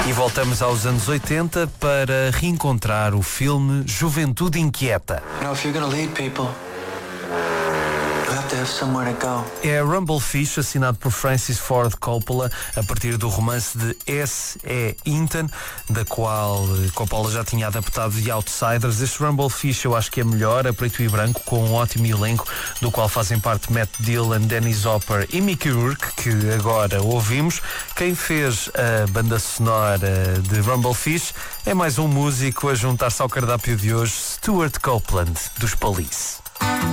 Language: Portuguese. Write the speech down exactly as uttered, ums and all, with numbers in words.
E voltamos aos anos oitenta para reencontrar o filme Juventude Inquieta. You know, if you're gonna lead people, you have to have somewhere to go. É Rumblefish, assinado por Francis Ford Coppola, a partir do romance de S E Hinton, da qual Coppola já tinha adaptado The Outsiders. Este Rumblefish eu acho que é melhor, a preto e branco, com um ótimo elenco, do qual fazem parte Matt Dillon, Dennis Hopper e Mickey Rourke, que agora ouvimos. Quem fez a banda sonora de Rumblefish é mais um músico a juntar-se ao cardápio de hoje, Stuart Copeland, dos Police.